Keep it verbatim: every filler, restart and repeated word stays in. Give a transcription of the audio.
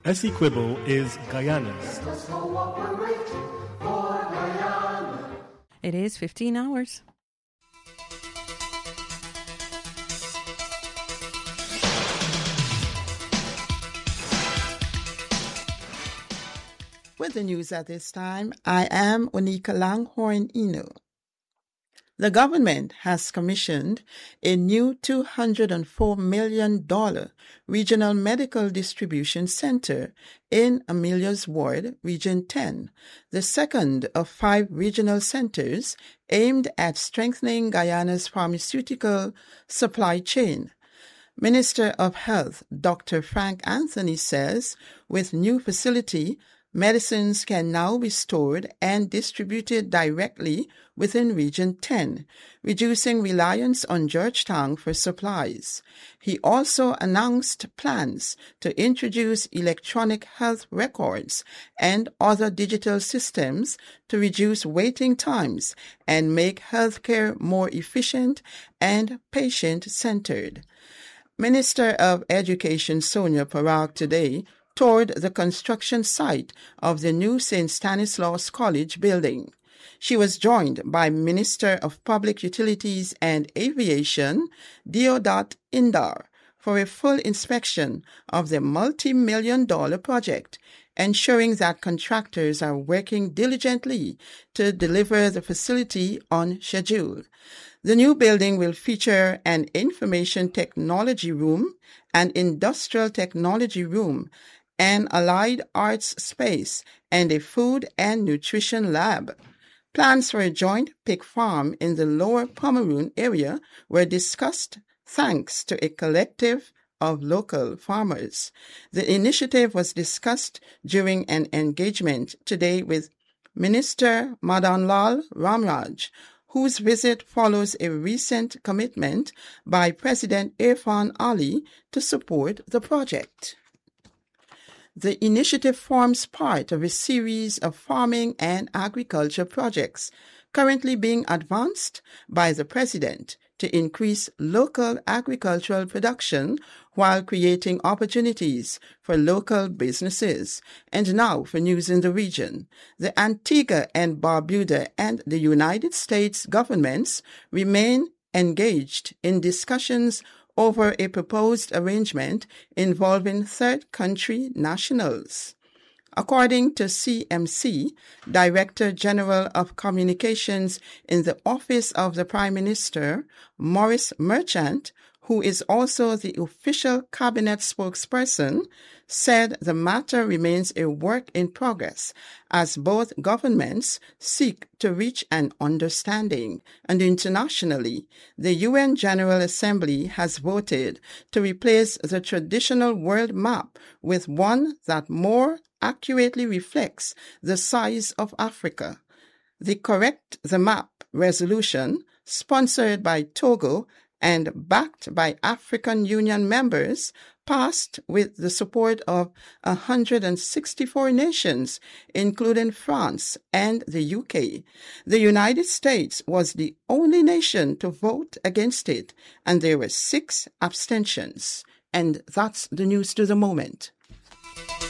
Essequibo is Guyana's. It is fifteen hours. With the news at this time, I am Onika Langhorne Eno. The government has commissioned a new two hundred four million dollars regional medical distribution center in Amelia's Ward, Region ten, the second of five regional centers aimed at strengthening Guyana's pharmaceutical supply chain. Minister of Health Doctor Frank Anthony says with new facility, medicines can now be stored and distributed directly within Region ten, reducing reliance on Georgetown for supplies. He also announced plans to introduce electronic health records and other digital systems to reduce waiting times and make healthcare more efficient and patient-centered. Minister of Education Sonia Parag today toured the construction site of the new Saint Stanislaus College building. She was joined by Minister of Public Utilities and Aviation, Deodat Indar, for a full inspection of the multi-million dollar project, ensuring that contractors are working diligently to deliver the facility on schedule. The new building will feature an information technology room, an industrial technology room, an allied arts space, and a food and nutrition lab. Plans for a joint pig farm in the Lower Pomeroon area were discussed thanks to a collective of local farmers. The initiative was discussed during an engagement today with Minister Madan Lal Ramraj, whose visit follows a recent commitment by President Irfan Ali to support the project. The initiative forms part of a series of farming and agriculture projects currently being advanced by the President to increase local agricultural production while creating opportunities for local businesses. And now for news in the region. The Antigua and Barbuda and the United States governments remain engaged in discussions over a proposed arrangement involving third country nationals. According to C M C, Director General of Communications in the Office of the Prime Minister, Maurice Merchant, who is also the official cabinet spokesperson, said the matter remains a work in progress as both governments seek to reach an understanding. And internationally, the U N General Assembly has voted to replace the traditional world map with one that more accurately reflects the size of Africa. The Correct the Map resolution, sponsored by Togo and backed by African Union members, passed with the support of one hundred sixty-four nations, including France and the U K. The United States was the only nation to vote against it, and there were six abstentions. And that's the news to the moment.